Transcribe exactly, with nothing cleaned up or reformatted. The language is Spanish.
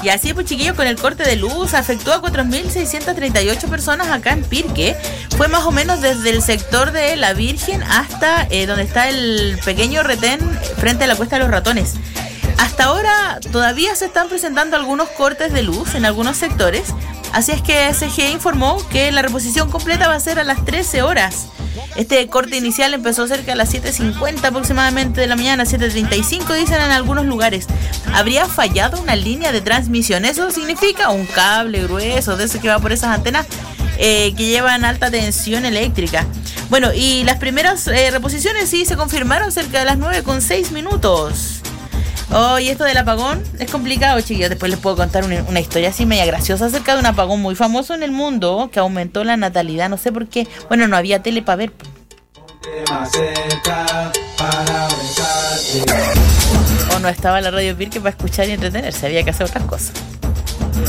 Y así pues, chiquillos, con el corte de luz afectó a cuatro mil seiscientas treinta y ocho personas acá en Pirque. Fue más o menos desde el sector de La Virgen hasta eh, donde está el pequeño retén frente a la Cuesta de los Ratones. Hasta ahora todavía se están presentando algunos cortes de luz en algunos sectores, así es que S G informó que la reposición completa va a ser a las trece horas. Este corte inicial empezó cerca a las siete cincuenta aproximadamente de la mañana, siete treinta y cinco dicen en algunos lugares. Habría fallado una línea de transmisión, eso significa un cable grueso de ese que va por esas antenas eh, que llevan alta tensión eléctrica. Bueno, y las primeras eh, reposiciones sí se confirmaron cerca de las nueve con seis minutos. Oh, y esto del apagón es complicado, chiquillos. Después les puedo contar una, una historia así media graciosa acerca de un apagón muy famoso en el mundo que aumentó la natalidad. No sé por qué. Bueno, no había tele para ver. O no estaba la radio Pirque para escuchar y entretenerse. Había que hacer otras cosas.